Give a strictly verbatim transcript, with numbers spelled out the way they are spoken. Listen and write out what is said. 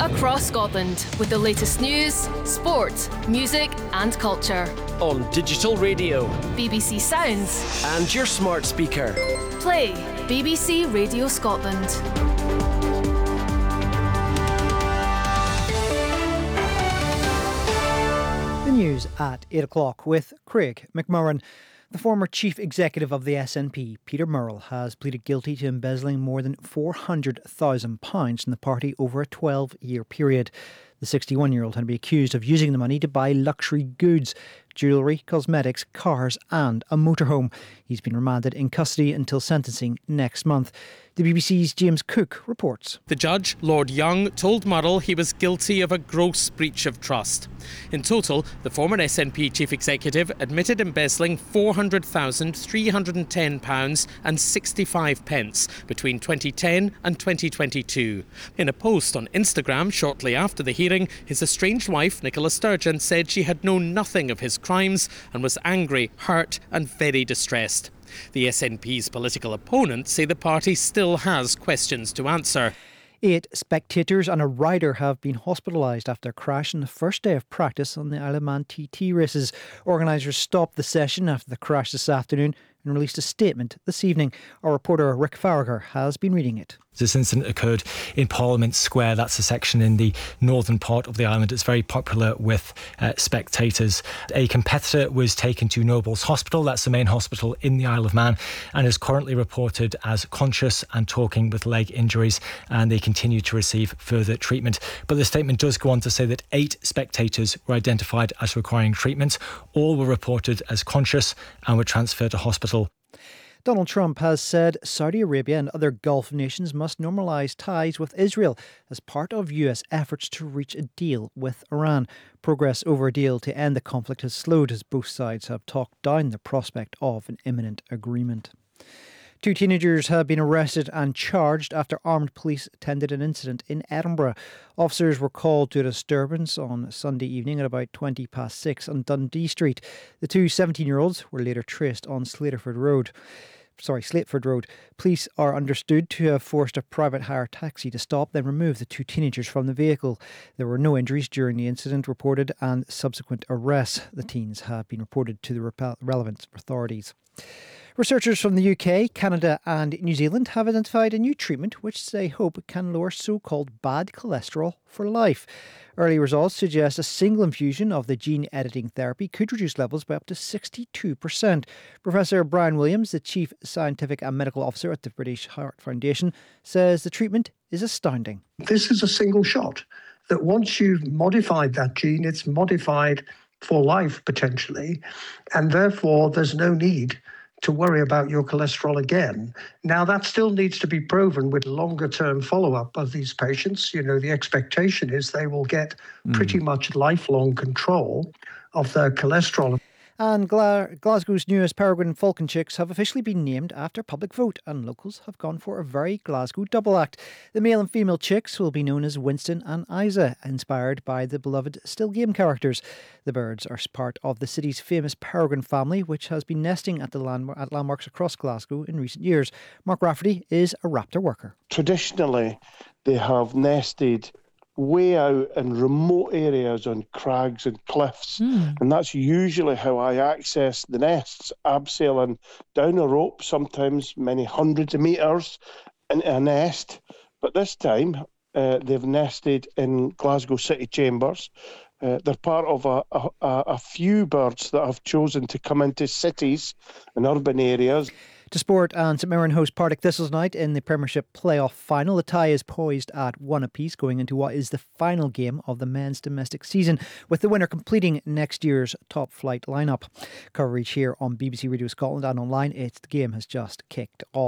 across Scotland with the latest news, sport, music and culture. On digital radio, B B C Sounds and your smart speaker. Play B B C Radio Scotland. The news at eight o'clock with Craig McMurran. The former chief executive of the S N P, Peter Murrell, has pleaded guilty to embezzling more than four hundred thousand pounds from the party over a twelve-year period. The sixty-one-year-old had been accused of using the money to buy luxury goods, jewellery, cosmetics, cars and a motorhome. He's been remanded in custody until sentencing next month. The B B C's James Cook reports. The judge, Lord Young, told Murrell he was guilty of a gross breach of trust. In total, the former S N P chief executive admitted embezzling four hundred thousand three hundred ten pounds and sixty-five pence between twenty ten and twenty twenty-two. In a post on Instagram shortly after the hearing, his estranged wife, Nicola Sturgeon, said she had known nothing of his crimes and was angry, hurt and very distressed. The S N P's political opponents say the party still has questions to answer. Eight spectators and a rider have been hospitalised after a crash on the first day of practice on the Isle of Man T T races. Organisers stopped the session after the crash this afternoon and released a statement this evening. Our reporter Rick Farragher has been reading it. This incident occurred in Parliament Square. That's a section in the northern part of the island. It's very popular with uh, spectators. A competitor was taken to Nobles Hospital. That's the main hospital in the Isle of Man, and is currently reported as conscious and talking with leg injuries, and they continue to receive further treatment. But the statement does go on to say that eight spectators were identified as requiring treatment. All were reported as conscious and were transferred to hospital. Donald Trump has said Saudi Arabia and other Gulf nations must normalise ties with Israel as part of U S efforts to reach a deal with Iran. Progress over a deal to end the conflict has slowed as both sides have talked down the prospect of an imminent agreement. Two teenagers have been arrested and charged after armed police attended an incident in Edinburgh. Officers were called to a disturbance on Sunday evening at about twenty past six on Dundee Street. The two seventeen-year-olds were later traced on Slateford Road. Sorry, Slateford Road. Police are understood to have forced a private hire taxi to stop, then remove the two teenagers from the vehicle. There were no injuries during the incident reported and subsequent arrests. The teens have been reported to the relevant authorities. Researchers from the U K, Canada and New Zealand have identified a new treatment which they hope can lower so-called bad cholesterol for life. Early results suggest a single infusion of the gene-editing therapy could reduce levels by up to sixty-two percent. Professor Brian Williams, the Chief Scientific and Medical Officer at the British Heart Foundation, says the treatment is astounding. This is a single shot, that once you've modified that gene, it's modified for life potentially, and therefore there's no need to worry about your cholesterol again. Now, that still needs to be proven with longer-term follow-up of these patients. You know, the expectation is they will get mm. pretty much lifelong control of their cholesterol. And Gla- Glasgow's newest peregrine falcon chicks have officially been named after public vote, and locals have gone for a very Glasgow double act. The male and female chicks will be known as Winston and Isa, inspired by the beloved Still Game characters. The birds are part of the city's famous peregrine family, which has been nesting at the landmark- at landmarks across Glasgow in recent years. Mark Rafferty is a raptor worker. Traditionally, they have nested way out in remote areas on crags and cliffs, mm. and that's usually how I access the nests, abseiling down a rope, sometimes many hundreds of metres into a nest. But this time uh, they've nested in Glasgow city chambers. Uh, they're part of a, a, a few birds that have chosen to come into cities and urban areas. To sport, and St Mirren host Partick Thistles night in the Premiership playoff final. The tie is poised at one apiece going into what is the final game of the men's domestic season, with the winner completing next year's top flight lineup. Coverage here on B B C Radio Scotland and online. It's the game has just kicked off.